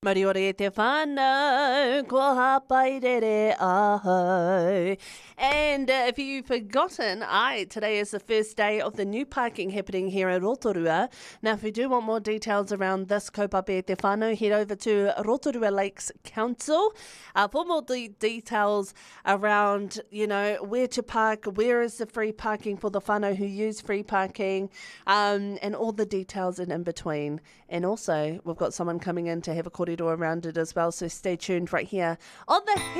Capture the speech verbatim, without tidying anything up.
Mariore e te whānau, kua hapairere aho. And uh, if you've forgotten, I today is the first day of the new parking happening here at Rotorua. Now, if you do want more details around this kaupapa e te whānau, head over to Rotorua Lakes Council uh, for more de- details around, you know, where to park, where is the free parking for the whānau who use free parking, um, and all the details and in between. And also, we've got someone coming in to have a kōrero around it as well, so stay tuned right here on the